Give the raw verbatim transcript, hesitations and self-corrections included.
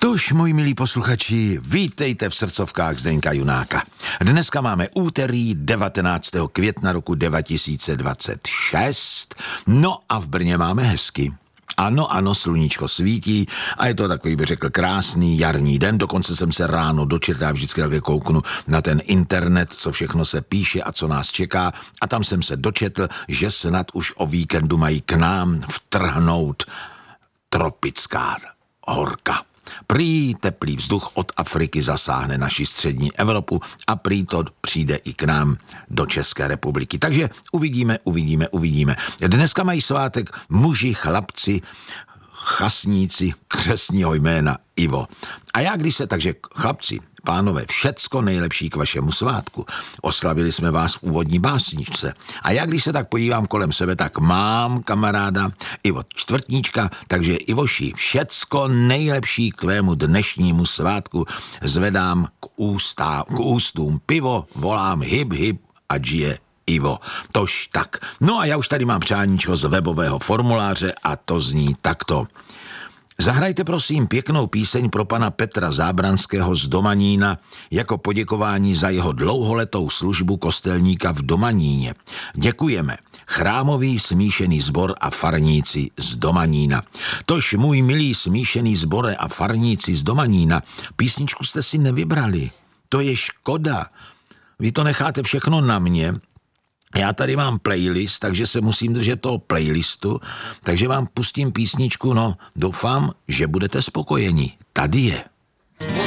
Tuž, můj milí posluchači, vítejte v srdcovkách Zdeňka Junáka. Dneska máme úterý devatenáctého května roku dva tisíce dvacet šest, no a v Brně máme hezky. Ano, ano, sluníčko svítí a je to takový, bych řekl, krásný jarní den. Dokonce jsem se ráno dočetl, já vždycky také kouknu na ten internet, co všechno se píše a co nás čeká. A tam jsem se dočetl, že snad už o víkendu mají k nám vtrhnout tropická horka. Prý teplý vzduch od Afriky zasáhne naši střední Evropu a prý to přijde i k nám do České republiky. Takže uvidíme, uvidíme, uvidíme. Dneska mají svátek muži, chlapci, chasníci křestního jména Ivo. A já když se, takže chlapci, pánové, všecko nejlepší k vašemu svátku. Oslavili jsme vás v úvodní básničce. A já když se tak podívám kolem sebe, tak mám kamaráda Ivo Čtvrtníčka, takže Ivoši, všecko nejlepší k tvému dnešnímu svátku. Zvedám k, ústá, k ústům pivo, volám hip hip a žije Ivo. Tož tak. No a já už tady mám přáníčko z webového formuláře a to zní takto. Zahrajte prosím pěknou píseň pro pana Petra Zábranského z Domanína jako poděkování za jeho dlouholetou službu kostelníka v Domaníně. Děkujeme. Chrámový smíšený sbor a farníci z Domanína. Tož můj milý smíšený sbore a farníci z Domanína, písničku jste si nevybrali. To je škoda. Vy to necháte všechno na mě. Já tady mám playlist, takže se musím držet toho playlistu, takže vám pustím písničku, no doufám, že budete spokojeni. Tady je.